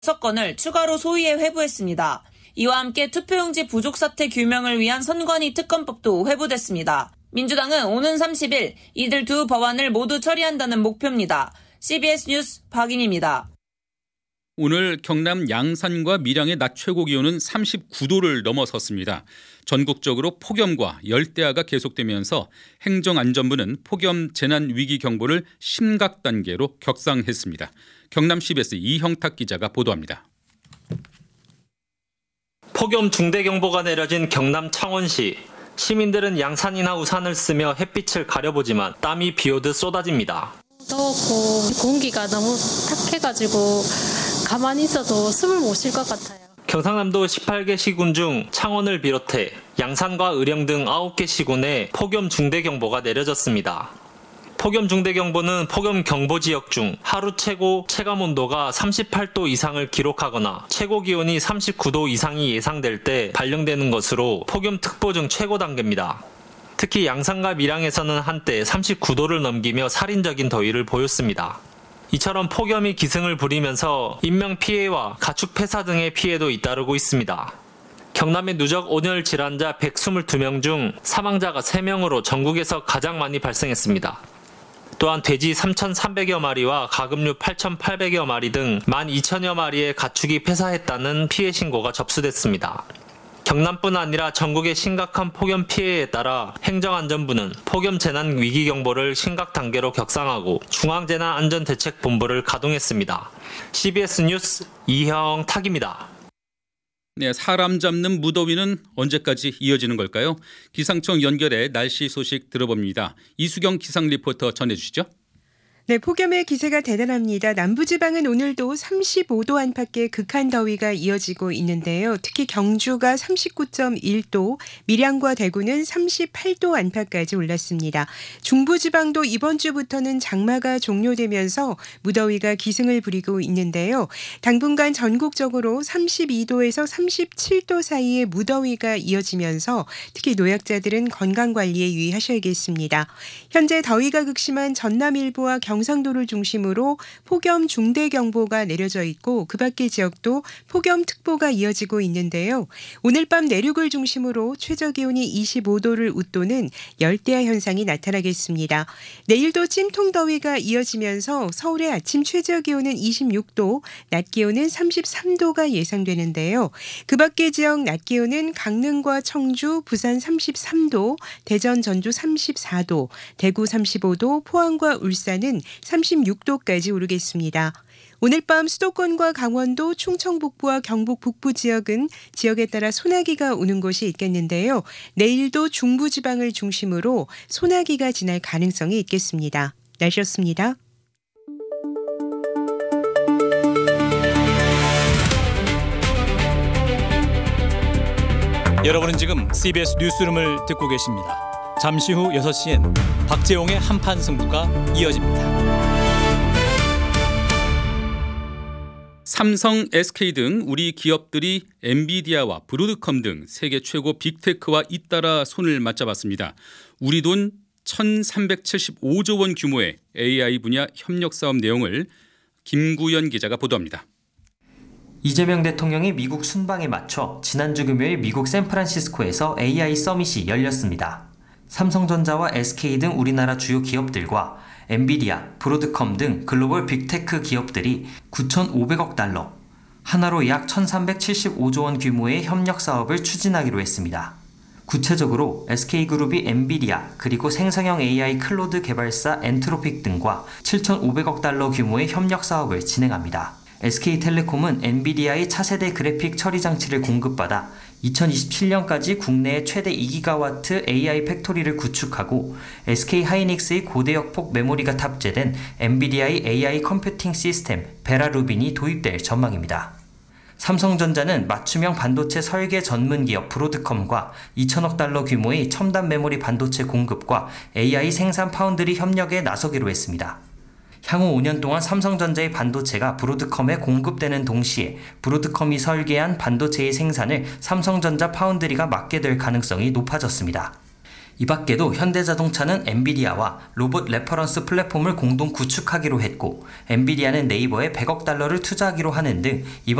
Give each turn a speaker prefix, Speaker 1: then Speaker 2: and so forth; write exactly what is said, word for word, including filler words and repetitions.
Speaker 1: 다섯 건을 추가로 소위에 회부했습니다. 이와 함께 투표용지 부족 사태 규명을 위한 선관위 특검법도 회부됐습니다. 민주당은 오는 삼십 일 이들 두 법안을 모두 처리한다는 목표입니다. 씨비에스 뉴스 박인입니다.
Speaker 2: 오늘 경남 양산과 밀양의 낮 최고 기온은 삼십구 도를 넘어섰습니다. 전국적으로 폭염과 열대야가 계속되면서 행정안전부는 폭염 재난위기경보를 심각 단계로 격상했습니다. 경남 씨비에스 이형탁 기자가 보도합니다.
Speaker 3: 폭염 중대경보가 내려진 경남 창원시. 시민들은 양산이나 우산을 쓰며 햇빛을 가려보지만 땀이 비오듯 쏟아집니다.
Speaker 4: 더웠고 공기가 너무 탁해가지고 가만히 있어도 숨을 못 쉴 것 같아요.
Speaker 3: 경상남도 십팔 개 시군 중 창원을 비롯해 양산과 의령 등 아홉 개 시군에 폭염 중대경보가 내려졌습니다. 폭염 중대경보는 폭염 경보 지역 중 하루 최고 체감온도가 삼십팔 도 이상을 기록하거나 최고 기온이 삼십구 도 이상이 예상될 때 발령되는 것으로 폭염특보 중 최고 단계입니다. 특히 양산과 밀양에서는 한때 삼십구 도를 넘기며 살인적인 더위를 보였습니다. 이처럼 폭염이 기승을 부리면서 인명피해와 가축 폐사 등의 피해도 잇따르고 있습니다. 경남의 누적 온열 질환자 백이십이 명 중 사망자가 세 명으로 전국에서 가장 많이 발생했습니다. 또한 돼지 삼천삼백여 마리와 가금류 팔천팔백여 마리 등 만 이천여 마리의 가축이 폐사했다는 피해 신고가 접수됐습니다. 경남뿐 아니라 전국의 심각한 폭염 피해에 따라 행정안전부는 폭염 재난 위기경보를 심각 단계로 격상하고 중앙재난안전대책본부를 가동했습니다. 씨비에스 뉴스 이형탁입니다.
Speaker 2: 네, 사람 잡는 무더위는 언제까지 이어지는 걸까요? 기상청 연결해 날씨 소식 들어봅니다. 이수경 기상 리포터 전해주시죠.
Speaker 5: 네, 폭염의 기세가 대단합니다. 남부지방은 오늘도 삼십오 도 안팎의 극한 더위가 이어지고 있는데요. 특히 경주가 삼십구 점 일 도, 밀양과 대구는 삼십팔 도 안팎까지 올랐습니다. 중부지방도 이번 주부터는 장마가 종료되면서 무더위가 기승을 부리고 있는데요. 당분간 전국적으로 삼십이 도에서 삼십칠 도 사이의 무더위가 이어지면서 특히 노약자들은 건강관리에 유의하셔야겠습니다. 현재 더위가 극심한 전남 일부와 경상도를 중심으로 폭염 중대경보가 내려져 있고 그 밖의 지역도 폭염특보가 이어지고 있는데요. 오늘 밤 내륙을 중심으로 최저기온이 이십오 도를 웃도는 열대야 현상이 나타나겠습니다. 내일도 찜통더위가 이어지면서 서울의 아침 최저기온은 이십육 도, 낮 기온은 삼십삼 도가 예상되는데요. 그 밖의 지역 낮 기온은 강릉과 청주, 부산 삼십삼 도, 대전, 전주 삼십사 도, 대구 삼십오 도, 포항과 울산은 삼십육 도까지 오르겠습니다. 오늘 밤 수도권과 강원도, 충청 북부와 경북 북부 지역은 지역에 따라 소나기가 오는 곳이 있겠는데요. 내일도 중부지방을 중심으로 소나기가 지날 가능성이 있겠습니다. 날씨였습니다.
Speaker 6: 여러분은 지금 씨비에스 뉴스룸을 듣고 계십니다. 잠시 후 여섯 시엔 박재홍의 한판 승부가 이어집니다.
Speaker 2: 삼성, 에스케이 등 우리 기업들이 엔비디아와 브로드컴 등 세계 최고 빅테크와 잇따라 손을 맞잡았습니다. 우리 돈 천삼백칠십오 조 원 규모의 에이아이 분야 협력 사업 내용을 김구연 기자가 보도합니다.
Speaker 7: 이재명 대통령이 미국 순방에 맞춰 지난주 금요일 미국 샌프란시스코에서 에이아이 서밋이 열렸습니다. 삼성전자와 에스케이 등 우리나라 주요 기업들과 엔비디아, 브로드컴 등 글로벌 빅테크 기업들이 구천오백억 달러, 하나로 약 천삼백칠십오 조 원 규모의 협력 사업을 추진하기로 했습니다. 구체적으로 에스케이그룹이 엔비디아 그리고 생성형 에이아이 클로드 개발사 엔트로픽 등과 칠천오백억 달러 규모의 협력 사업을 진행합니다. 에스케이텔레콤은 엔비디아의 차세대 그래픽 처리 장치를 공급받아 이천이십칠 년까지 국내의 최대 이 기가와트 에이아이 팩토리를 구축하고 에스케이하이닉스의 고대역폭 메모리가 탑재된 엔비디아의 에이아이 컴퓨팅 시스템 베라루빈이 도입될 전망입니다. 삼성전자는 맞춤형 반도체 설계 전문 기업 브로드컴과 이천억 달러 규모의 첨단 메모리 반도체 공급과 에이아이 생산 파운드리 협력에 나서기로 했습니다. 향후 오 년 동안 삼성전자의 반도체가 브로드컴에 공급되는 동시에 브로드컴이 설계한 반도체의 생산을 삼성전자 파운드리가 맡게 될 가능성이 높아졌습니다. 이 밖에도 현대자동차는 엔비디아와 로봇 레퍼런스 플랫폼을 공동 구축하기로 했고 엔비디아는 네이버에 백억 달러를 투자하기로 하는 등 이번